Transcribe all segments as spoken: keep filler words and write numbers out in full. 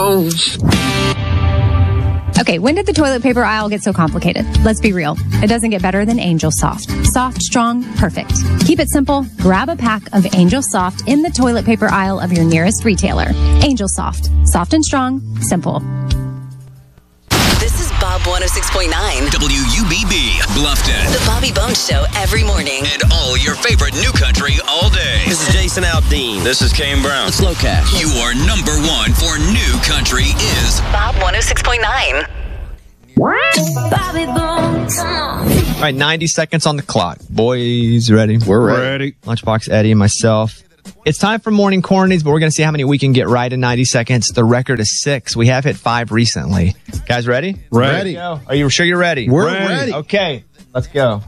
Okay, when did the toilet paper aisle get so complicated? Let's be real. It doesn't get better than Angel Soft. Soft, strong, perfect. Keep it simple. Grab a pack of Angel Soft in the toilet paper aisle of your nearest retailer. Angel Soft. Soft and strong. Simple. This is Bob one oh six point nine. W U B B, Bluffton. The Bobby Bones Show every morning. And all your favorite new country all day. This is Jason Aldean. This is Kane Brown. It's Low Cash. You are number one for new country is Bob one oh six point nine. Bobby Bones. Come on. All right, ninety seconds on the clock. Boys, ready? We're ready. ready. Lunchbox, Eddie, and myself. It's time for morning cornies, but we're going to see how many we can get right in ninety seconds. The record is six. We have hit five recently. Guys, ready? Ready. Are you sure you're ready? We're ready. ready. Okay, let's go.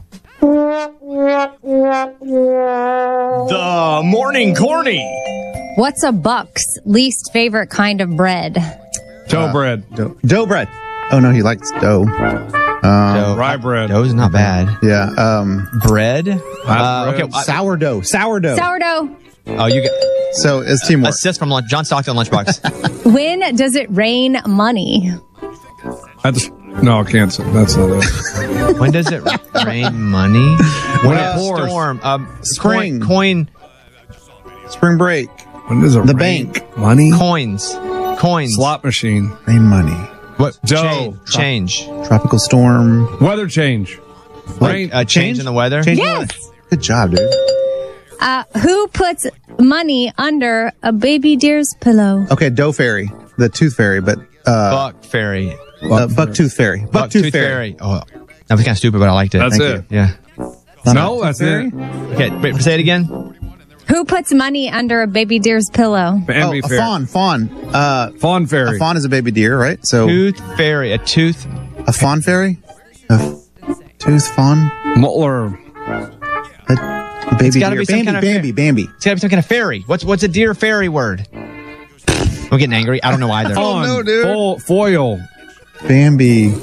The morning corny. What's a buck's least favorite kind of bread? Dough bread. Dough, dough bread. Oh, no, he likes dough. Um, Dough. Rye bread. Dough's not bad. Yeah. Um, Bread? Uh, bread. okay. uh, sourdough. Sourdough. Sourdough. Oh, you got So it's teamwork. assist from lunch. John Stockton Lunchbox. When does it rain money? That's, no, I can't say. That's not it. When does it rain money? When Uh, it storm. Um, Spring. Coin. Spring break. When does it The rain? bank. Money? Coins. Coins. Slot machine. Rain money. What? Dough. Change. Change. Tropical storm. Weather change. Rain. A change in the weather? Change in Yes. the weather. Good job, dude. Uh, who puts money under a baby deer's pillow? Okay, dough fairy. The tooth fairy, but uh, Buck Fairy. uh, buck tooth fairy. Buck, Buck tooth, fairy. Oh, that was kind of stupid, but I liked it. That's Thank it. Yeah. No, that's fairy? it. Okay, wait, say it again. Who puts money under a baby deer's pillow? Oh, Bambi a fair. fawn. Fawn. Uh, Fawn fairy. a fawn is a baby deer, right? So Tooth Fairy. A tooth. a fawn fairy. A f- tooth fawn. Muttler. A, a baby gotta deer. be some Bambi. kind of Bambi. Bambi. It's gotta be some kind of fairy. What's what's a deer fairy word? I'm getting angry. I don't know either. Oh, no, dude. Fo- foil. Bambi.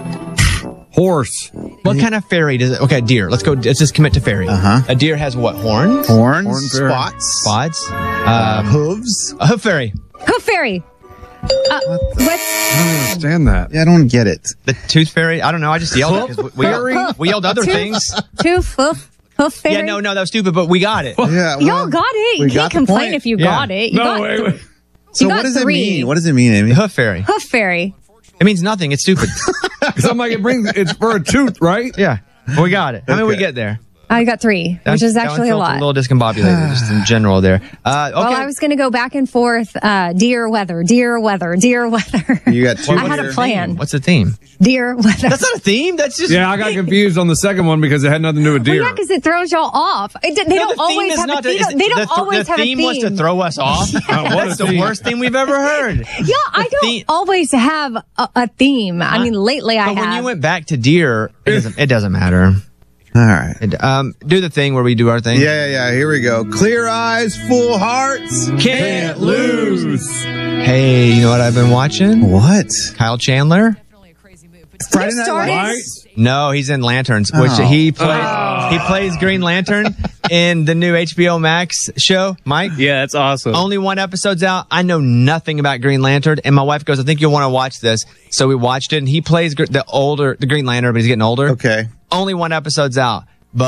Horse. What kind of fairy does it? Okay, deer. Let's go. Let's just commit to fairy. Uh-huh. A deer has what? Horns? Horns. Horn fairy. Spots. Spots? Uh, Um, hooves. a hoof fairy. Hoof fairy. Uh, what's I don't understand that. Yeah, I don't get it. The tooth fairy. I don't know. I just yelled it because we, we, Hoof. we yelled other Tooth. things. tooth hoof hoof fairy? Yeah, no, no, that was stupid, but we got it. Yeah, well, Y'all got it. You we can't got the complain point. if you Yeah. got it. You No, got wait, th- wait. So you what got does three. it mean? What does it mean, Amy? Hoof fairy. Hoof fairy. It means nothing. It's stupid. Because I'm like, it brings, it's for a tooth, right? Yeah. Well, we got it. How many we Okay. get there? I got three, That which one- is that one actually a felt lot. A little discombobulated, just in general there. Uh, okay. Well, I was going to go back and forth. Uh, deer weather, deer weather, deer weather. You got two. I had a here. plan. What's the theme? Deer weather. That's not a theme. That's just. Yeah, I got confused on the second one because it had nothing to do with Well, deer. yeah, because it throws y'all off. It, they No, don't the theme always is have a not. theme. is- They don't the, th- always the have a theme theme. was to throw us off. what That's a the theme. worst thing we've ever heard. Yeah, I don't theme- always have a, a theme. I mean, lately I But when have. you went back to deer, it doesn't, it doesn't matter. All right. It, um, do the thing where we do our thing. Yeah, yeah, yeah. Here we go. Clear eyes, full hearts. Can't lose. Hey, you know what I've been watching? What? Kyle Chandler. Friday Night started- Lights. No, he's in Lanterns, which Oh. he plays. He plays Green Lantern in the new H B O Max show. Mike, Yeah, that's awesome. only one episode's out. I know nothing about Green Lantern, and my wife goes, "I think you'll want to watch this." So we watched it, and he plays gr- the older, the Green Lantern, but he's getting older. Okay. Only one episode's out,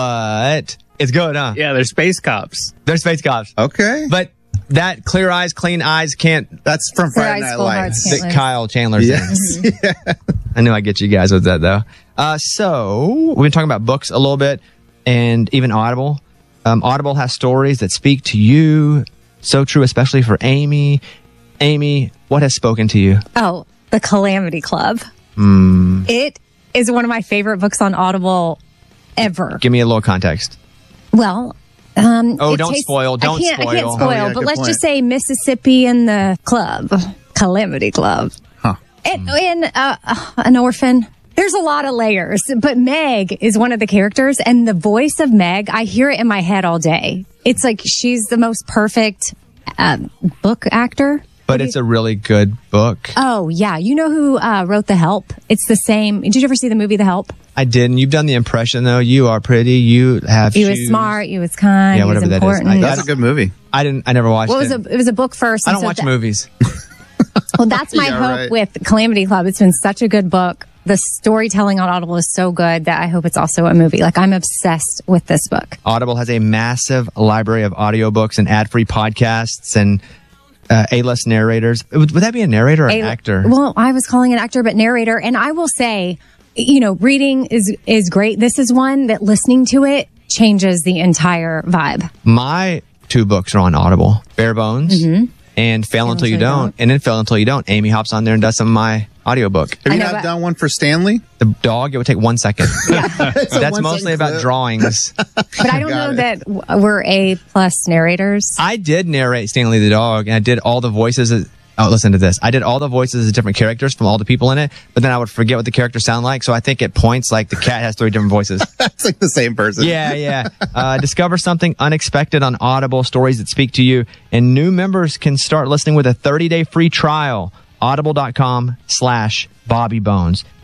but it's good, huh? Yeah, they're space cops. They're space cops, Okay. but that clear eyes, clean eyes can't. That's from Clear Friday eyes, Night full Lights. hearts. That Can't lose. Kyle Chandler's in. Yes. Yeah. I knew I'd get you guys with that though. Uh, so we've been talking about books a little bit, and even Audible. Um, Audible has stories that speak to you. So true, especially for Amy. Amy, what has spoken to you? Oh, The Calamity Club. Mm. It is one of my favorite books on Audible ever. Give me a little context. Well, um, Oh, it don't tastes- spoil, don't I can't, I can't spoil. spoil, Oh, yeah, but good let's point. just say Mississippi and the club, Calamity Club, Huh. and, and uh, an orphan. There's a lot of layers, but Meg is one of the characters, and the voice of Meg, I hear it in my head all day. It's like she's the most perfect uh, book actor. But it's a really good book. Oh yeah, you know who uh, wrote The Help? It's the same. Did you ever see the movie The Help? I didn't. You've done the impression though. You are pretty. You have. He was shoes. smart. He was kind. Yeah, he was whatever that is. important. I- That's a good movie. I didn't. I never watched Well, it was it. a it was a book first. I and don't so watch that- movies. Well, that's my Yeah, hope right. with Calamity Club. It's been such a good book. The storytelling on Audible is so good that I hope it's also a movie. Like, I'm obsessed with this book. Audible has a massive library of audiobooks and ad-free podcasts and uh, A-list narrators. Would, would that be a narrator or an A- actor? Well, I was calling it actor, but narrator. And I will say, you know, reading is is great. This is one that listening to it changes the entire vibe. My two books are on Audible. Bare Bones and Fail Until You Don't. And then Fail Until You Don't. Amy hops on there and does some of my audiobook. Have I you know, not but- done one for Stanley? The dog, it would take one second. It's a That's one mostly second about clip. drawings. But I don't Got know it. that w- we're A plus narrators. I did narrate Stanley the dog, and I did all the voices. Of, oh, listen to this. I did all the voices of different characters from all the people in it, but then I would forget what the characters sound like. So I think at points, like the cat has three different voices. It's like the same person. Yeah, yeah. Uh, discover something unexpected on Audible, stories that speak to you. And new members can start listening with a thirty-day free trial. Audible.com slash Bobby Bones.